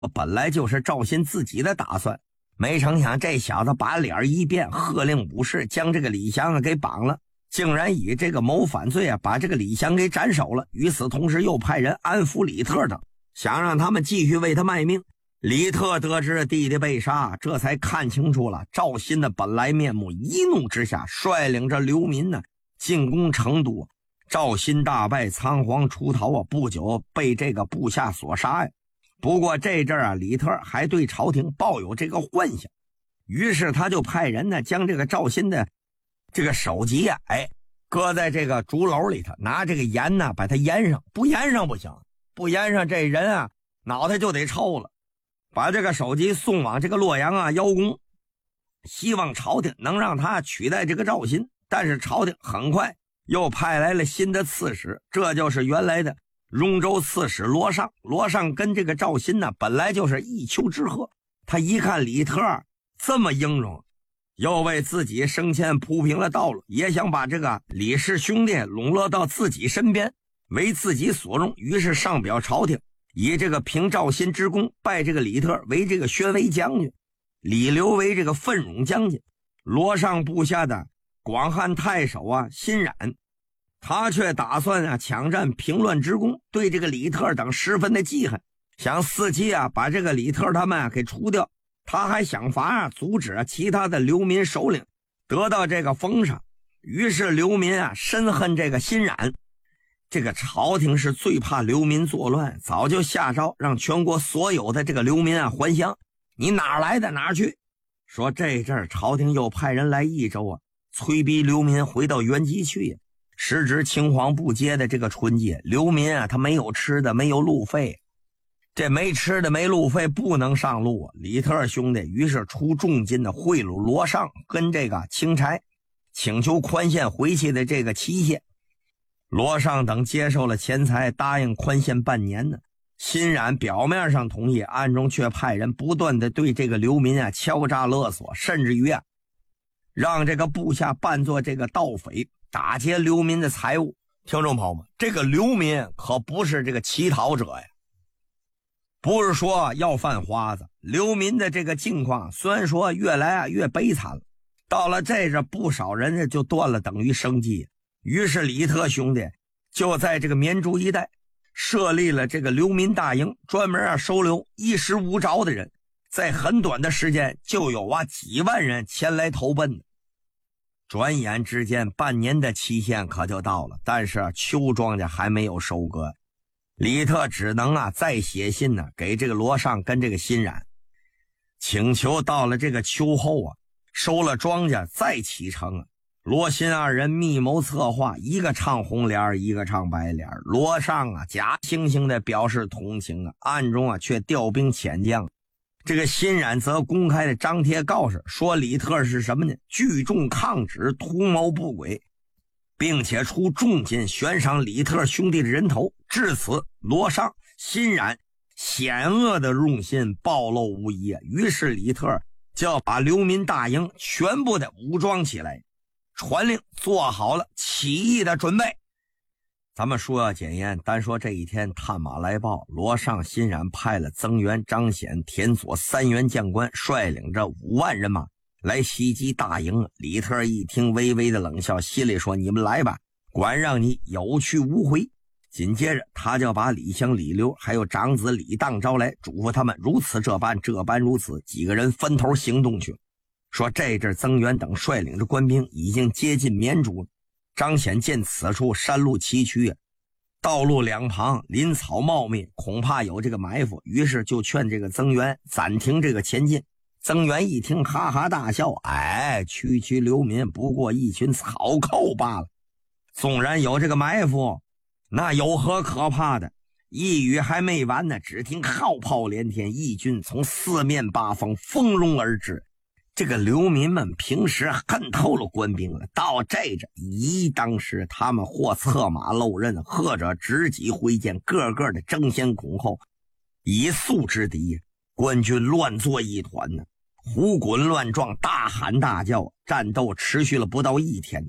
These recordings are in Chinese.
本来就是赵信自己的打算，没成想这小子把脸一变，喝令武士将这个李祥给绑了，竟然以这个谋反罪把这个李祥给斩首了。与此同时又派人安抚李特等，想让他们继续为他卖命。李特得知弟弟被杀，这才看清楚了赵信的本来面目，一怒之下率领着流民进攻成都。赵信大败，仓皇出逃不久被这个部下所杀呀。不过这阵李特还对朝廷抱有这个幻想，于是他就派人将这个赵信的这个首级搁在这个竹篓里头，拿这个盐把它腌上，不腌上不行，不腌上这人脑袋就得臭了。把这个首级送往这个洛阳邀功，希望朝廷能让他取代这个赵信。但是朝廷很快又派来了新的刺史，这就是原来的荣州刺史罗尚。罗尚跟这个赵信本来就是一丘之貉，他一看李特这么英勇，又为自己生前铺平了道路，也想把这个李氏兄弟笼络到自己身边，为自己所用。于是上表朝廷，以这个凭赵信之功，拜这个李特为这个宣威将军，李刘为这个奋勇将军。罗尚部下的广汉太守辛冉，他却打算抢占平乱之功，对这个李特等十分的记恨，想伺机把这个李特他们给除掉。他还想法阻止其他的流民首领得到这个封赏。于是流民深恨这个辛冉。这个朝廷是最怕流民作乱，早就下诏让全国所有的这个流民还乡，你哪来的哪去。说这阵朝廷又派人来益州催逼流民回到原籍去。时值青黄不接的这个春季，流民他没有吃的，没有路费，这没吃的没路费不能上路李特兄弟于是出重金的贿赂罗尚跟这个钦差，请求宽限回去的这个期限。罗尚等接受了钱财，答应宽限半年呢。辛冉表面上同意，暗中却派人不断的对这个流民敲诈勒索，甚至于让这个部下扮作这个盗匪，打劫流民的财物。听众朋友们，这个流民可不是这个乞讨者呀，不是说要犯花子。流民的这个境况虽然说越来越悲惨了，到了这不少人就断了等于生计。于是李特兄弟就在这个绵竹一带设立了这个流民大营，专门收留衣食无着的人。在很短的时间就有几万人前来投奔的。转眼之间半年的期限可就到了，但是秋庄稼还没有收割，李特只能再写信给这个罗尚跟这个辛冉，请求到了这个秋后收了庄稼再启程。罗辛二人密谋策划，一个唱红脸，一个唱白脸。罗尚假惺惺的表示同情暗中却调兵遣将。这个辛冉则公开的张贴告示，说李特是什么呢？聚众抗旨，图谋不轨，并且出重金悬赏李特兄弟的人头。至此，罗尚、辛冉险恶的用心暴露无遗于是李特就要把流民大营全部的武装起来，传令做好了起义的准备。咱们说要检验，单说这一天探马来报，罗尚、辛冉派了增援、张显、田佐3员将官，率领着5万人马来袭击大营。李特一听微微的冷笑，心里说你们来吧，管让你有去无回。紧接着他就把李湘、李刘还有长子李当招来，嘱咐他们如此这般，这般如此。几个人分头行动去，说这阵增援等率领着官兵已经接近绵竹。张显见此处山路崎岖，道路两旁林草茂密，恐怕有这个埋伏，于是就劝这个增援暂停这个前进。增援一听哈哈大笑，区区流民不过一群草寇罢了，纵然有这个埋伏，那有何可怕的？一语还没完呢，只听号炮连天，义军从四面八方蜂拥而至。这个流民们平时恨透了官兵了，到这当时他们或策马漏刃，或者执戟挥剑，个个的争先恐后，以速之敌，官军乱作一团呢，胡滚乱撞，大喊大叫，战斗持续了不到1天。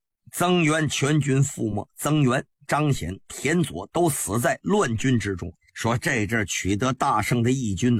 增援全军覆没，增援、张显、田佐都死在乱军之中。 说这阵取得大胜的义军